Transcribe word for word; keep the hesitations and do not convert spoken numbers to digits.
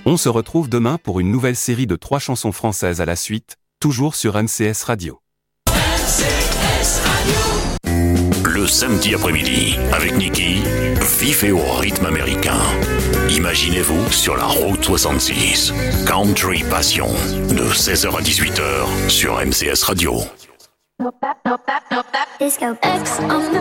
On se retrouve demain pour une nouvelle série de trois chansons françaises à la suite, toujours sur M C S Radio. M C S Radio. Le samedi après-midi, avec Niki, vif et au rythme américain. Imaginez-vous sur la route soixante-six. Country Passion, de seize heures à dix-huit heures sur M C S Radio. Disco X on the